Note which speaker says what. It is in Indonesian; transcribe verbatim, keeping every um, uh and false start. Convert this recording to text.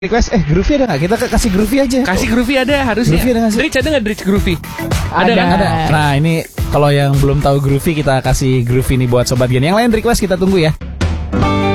Speaker 1: Request eh Groovy ada nggak? Kita kasih Groovy aja.
Speaker 2: Kasih Groovy ada harusnya.
Speaker 1: Groovy ada nggak sih?
Speaker 2: Dritch ada nggak Dritch Groovy? Ada,
Speaker 3: Ada.
Speaker 2: kan?
Speaker 1: Ada. Nah ini kalau yang belum tahu Groovy kita kasih Groovy nih buat sobat Gen. Yang lain request kita tunggu ya.